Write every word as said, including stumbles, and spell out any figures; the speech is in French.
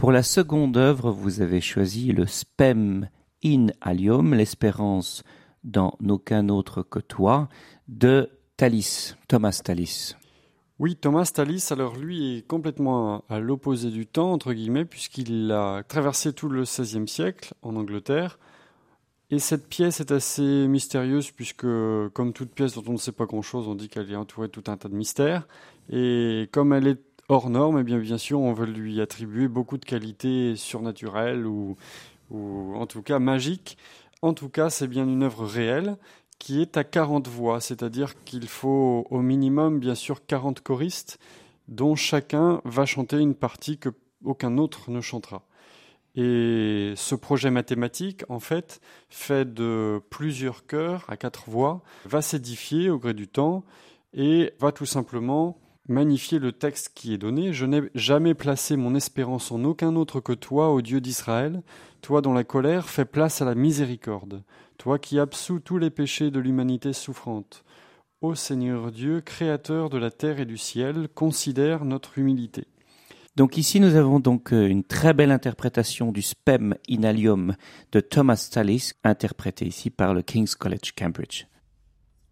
Pour la seconde œuvre, vous avez choisi le Spem in alium, l'espérance dans aucun autre que toi, de Tallis, Thomas Tallis. Oui, Thomas Tallis, alors lui est complètement à, à l'opposé du temps, entre guillemets, puisqu'il a traversé tout le seizième siècle en Angleterre. Et cette pièce est assez mystérieuse, puisque comme toute pièce dont on ne sait pas grand-chose, on dit qu'elle est entourée de tout un tas de mystères. Et comme elle est hors norme, eh bien, bien sûr, on veut lui attribuer beaucoup de qualités surnaturelles ou, ou en tout cas magiques. En tout cas, c'est bien une œuvre réelle qui est à quarante voix, c'est-à-dire qu'il faut au minimum, bien sûr, quarante choristes, dont chacun va chanter une partie que aucun autre ne chantera. Et ce projet mathématique, en fait, fait de plusieurs chœurs à quatre voix, va s'édifier au gré du temps et va tout simplement magnifier le texte qui est donné. Je n'ai jamais placé mon espérance en aucun autre que toi, ô Dieu d'Israël, toi dont la colère fait place à la miséricorde, toi qui absous tous les péchés de l'humanité souffrante. Ô Seigneur Dieu, créateur de la terre et du ciel, considère notre humilité. Donc ici, nous avons donc une très belle interprétation du Spem in alium de Thomas Tallis, interprété ici par le King's College Cambridge.